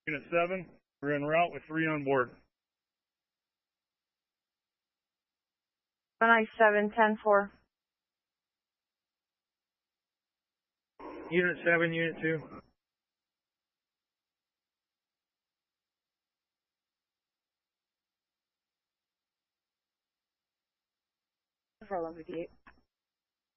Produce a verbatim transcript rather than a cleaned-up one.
Unit seven, we're en route with three on board. nine seven, ten four. Unit seven, Unit two. four one fifty-eight.